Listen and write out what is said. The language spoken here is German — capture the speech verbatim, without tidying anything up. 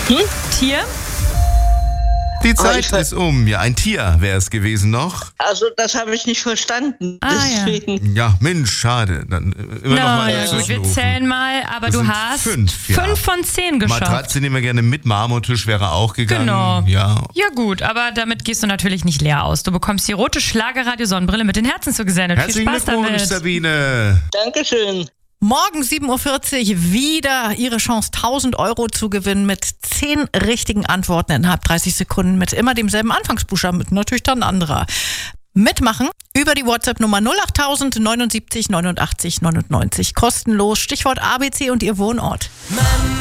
Hm? Tier? Die Oh, Zeit ich ver- ist um. Ja, ein Tier wäre es gewesen noch. Also das habe ich nicht verstanden. Ah, Deswegen. Ja, Mensch, schade. Dann äh, immer noch Na mal ja, gut, wir zwischenrufen. zählen mal, aber Das du sind hast fünf, ja. fünf von zehn geschafft. Matratze nehmen wir gerne mit, Marmortisch wäre auch gegangen. Genau. Ja. Ja gut, aber damit gehst du natürlich nicht leer aus. Du bekommst die rote Schlagerradio-Sonnenbrille mit den Herzen zugesendet. Viel Herzlichen Spaß Glückwunsch, damit. Sabine. Dankeschön. Morgen sieben Uhr vierzig wieder Ihre Chance, tausend Euro zu gewinnen mit zehn richtigen Antworten innerhalb dreißig Sekunden mit immer demselben Anfangsbuchstaben, mit natürlich dann ein anderer. Mitmachen über die WhatsApp-Nummer null acht tausend neunundsiebzig neunundachtzig neunundneunzig. Kostenlos, Stichwort A B C und Ihr Wohnort.